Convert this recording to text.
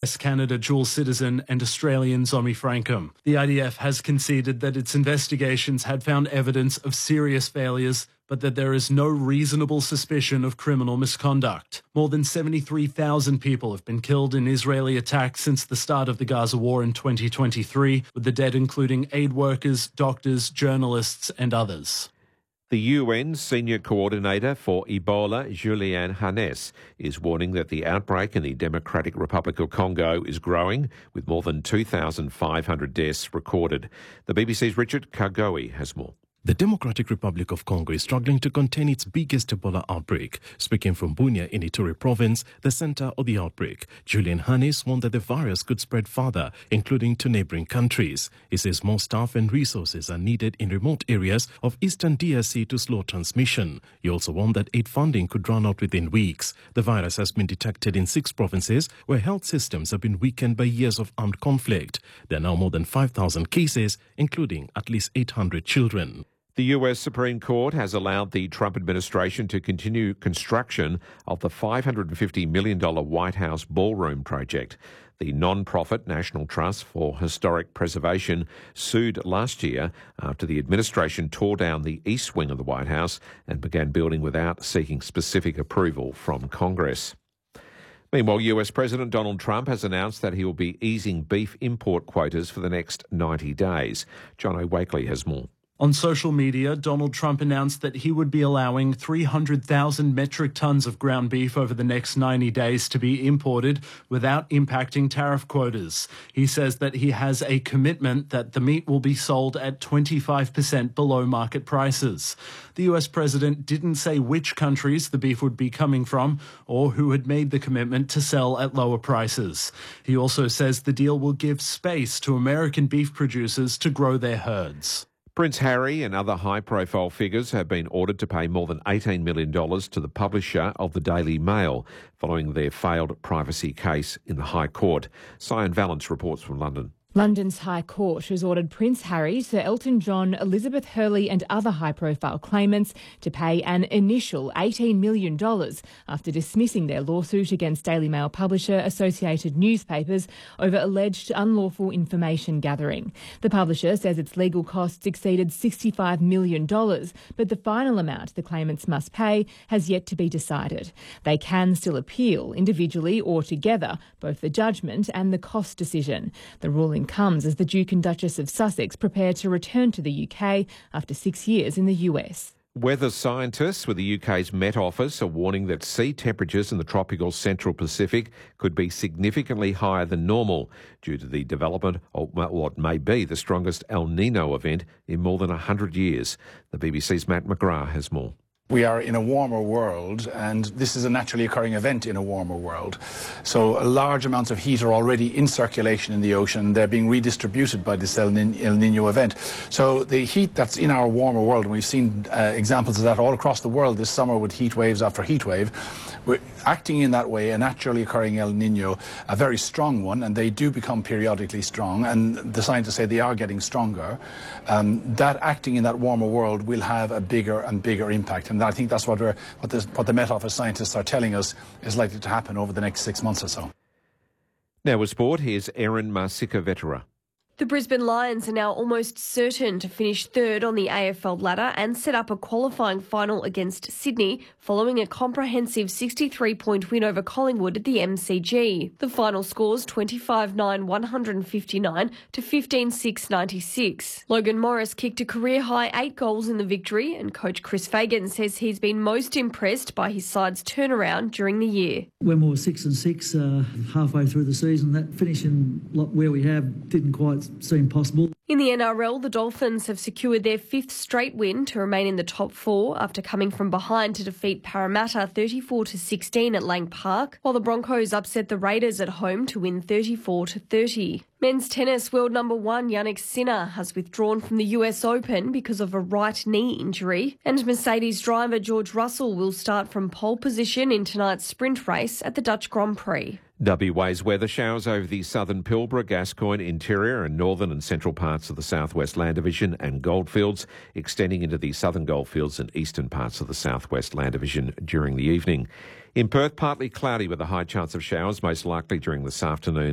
Canada dual citizen and Australian Zomi Frankum. The IDF has conceded that its investigations had found evidence of serious failures, but that there is no reasonable suspicion of criminal misconduct. More than 73,000 people have been killed in Israeli attacks since the start of the Gaza war in 2023, with the dead including aid workers, doctors, journalists and others. The UN Senior Coordinator for Ebola, Julian Hannes, is warning that the outbreak in the Democratic Republic of Congo is growing, with more than 2,500 deaths recorded. The BBC's Richard Kagoe has more. The Democratic Republic of Congo is struggling to contain its biggest Ebola outbreak. Speaking from Bunia in Ituri province, the centre of the outbreak, Julian Hannes warned that the virus could spread further, including to neighbouring countries. He says more staff and resources are needed in remote areas of eastern DRC to slow transmission. He also warned that aid funding could run out within weeks. The virus has been detected in 6 provinces where health systems have been weakened by years of armed conflict. There are now more than 5,000 cases, including at least 800 children. The US Supreme Court has allowed the Trump administration to continue construction of the $550 million White House ballroom project. The non-profit National Trust for Historic Preservation sued last year after the administration tore down the east wing of the White House and began building without seeking specific approval from Congress. Meanwhile, US President Donald Trump has announced that he will be easing beef import quotas for the next 90 days. John O'Wakely has more. On social media, Donald Trump announced that he would be allowing 300,000 metric tons of ground beef over the next 90 days to be imported without impacting tariff quotas. He says that he has a commitment that the meat will be sold at 25% below market prices. The US president didn't say which countries the beef would be coming from or who had made the commitment to sell at lower prices. He also says the deal will give space to American beef producers to grow their herds. Prince Harry and other high-profile figures have been ordered to pay more than $18 million to the publisher of the Daily Mail following their failed privacy case in the High Court. Sion Valance reports from London. London's High Court has ordered Prince Harry, Sir Elton John, Elizabeth Hurley and other high-profile claimants to pay an initial $18 million after dismissing their lawsuit against Daily Mail publisher Associated Newspapers over alleged unlawful information gathering. The publisher says its legal costs exceeded $65 million, but the final amount the claimants must pay has yet to be decided. They can still appeal, individually or together, both the judgment and the cost decision. The ruling comes as the Duke and Duchess of Sussex prepare to return to the UK after 6 years in the US. Weather scientists with the UK's Met Office are warning that sea temperatures in the tropical Central Pacific could be significantly higher than normal due to the development of what may be the strongest El Nino event in more than 100 years. The BBC's Matt McGrath has more. We are in a warmer world, and this is a naturally occurring event in a warmer world. So large amounts of heat are already in circulation in the ocean. They're being redistributed by this El Nino event. So the heat that's in our warmer world, and we've seen examples of that all across the world this summer with heat waves after heat wave, we're acting in that way, a naturally occurring El Nino, a very strong one, and they do become periodically strong, and the scientists say they are getting stronger. That acting in that warmer world will have a bigger and bigger impact. And I think that's what the Met Office scientists are telling us is likely to happen over the next 6 months or so. Now with sport, here's Erin Marsica-Vetera. The Brisbane Lions are now almost certain to finish third on the AFL ladder and set up a qualifying final against Sydney following a comprehensive 63-point win over Collingwood at the MCG. The final scores 25-9-159 to 15-6-96. Logan Morris kicked a career-high 8 goals in the victory, and coach Chris Fagan says he's been most impressed by his side's turnaround during the year. When we were 6-6 halfway through the season, that finishing where we have didn't quite seem possible. In the NRL, the Dolphins have secured their 5th straight win to remain in the top 4 after coming from behind to defeat Parramatta 34-16 at Lang Park, while the Broncos upset the Raiders at home to win 34-30. Men's tennis world number 1 Jannik Sinner has withdrawn from the US Open because of a right knee injury, and Mercedes driver George Russell will start from pole position in tonight's sprint race at the Dutch Grand Prix. WA's weather: showers over the southern Pilbara, Gascoyne, interior and northern and central parts of the southwest Land Division and goldfields, extending into the southern goldfields and eastern parts of the southwest Land Division during the evening. In Perth, partly cloudy with a high chance of showers, most likely during this afternoon.